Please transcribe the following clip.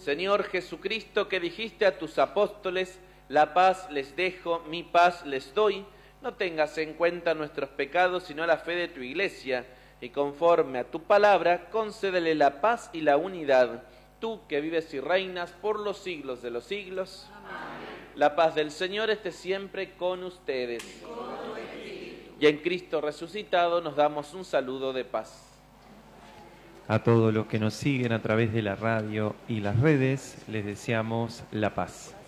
Señor Jesucristo, que dijiste a tus apóstoles, la paz les dejo, mi paz les doy, no tengas en cuenta nuestros pecados, sino la fe de tu Iglesia, y conforme a tu palabra, concédele la paz y la unidad. Tú que vives y reinas por los siglos de los siglos. Amén. La paz del Señor esté siempre con ustedes. Y en Cristo resucitado nos damos un saludo de paz. A todos los que nos siguen a través de la radio y las redes, les deseamos la paz.